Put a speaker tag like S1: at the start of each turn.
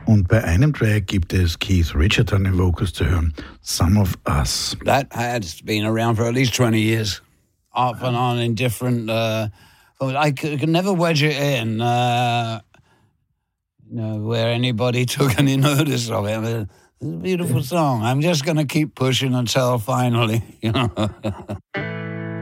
S1: Und bei einem Track gibt es Keith Richards an den Vocals zu hören, Some of Us.
S2: That has been around for at least 20 years, off and on in different... I could never wedge it in, where anybody took any notice of it. It's a beautiful song. I'm just going to keep pushing until finally,